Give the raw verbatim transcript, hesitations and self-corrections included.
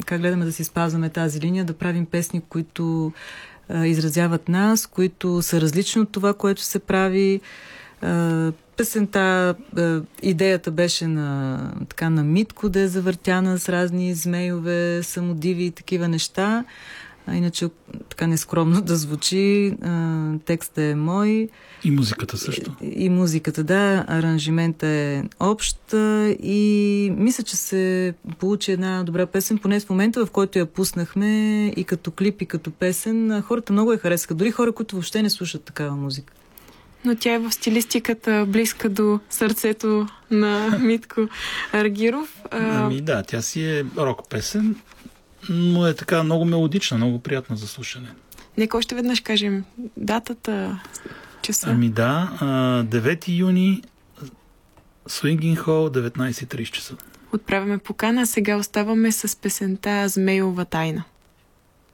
така гледаме да си спазваме тази линия, да правим песни, които а, изразяват нас, които са различни от това, което се прави. А, песента, а, идеята беше на, така, на Митко, да е завъртяна с разни змейове, самодиви и такива неща. А иначе така нескромно да звучи. А, текстът е мой. И музиката също. И, и музиката, да. Аранжиментът е общ. И мисля, че се получи една добра песен. Поне в момента, в който я пуснахме и като клип, и като песен, хората много я харесаха. Дори хора, които въобще не слушат такава музика. Но тя е в стилистиката близка до сърцето на Митко Аргиров. Ами да, тя си е рок песен, но е така много мелодична, много приятна за слушане. Нека още веднъж кажем датата, часа. Ами да, девети юни, Swinging Hall, деветнайсет и трийсет часа. Отправяме покана, а сега оставаме с песента Змейова тайна.